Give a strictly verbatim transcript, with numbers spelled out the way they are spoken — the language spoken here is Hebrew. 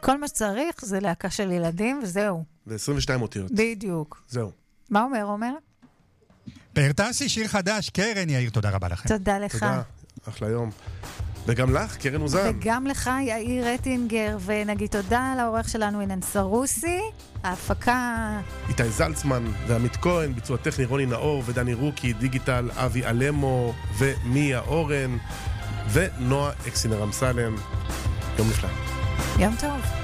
כל מה שצריך זה להקה של ילדים, וזהו. ו-עשרים ושתיים אותיות. בדיוק. זהו. מה אומר, אומר? פרטסי, שיר חדש, קרן יאיר, תודה רבה לכם. תודה לך. תודה, אחלה יום. וגם לך, קרן אוזן. וגם לך, יאיר רטינגר, ונגיד תודה לעורך שלנו, אינן סרוסי, ההפקה... איתי זלצמן ועמית כהן, ביצוע טכני רוני נאור ודני רוקי, דיגיטל אבי אלמו ומיה אורן ונועה אקסינר אמסלם. יום נפלא. יום טוב.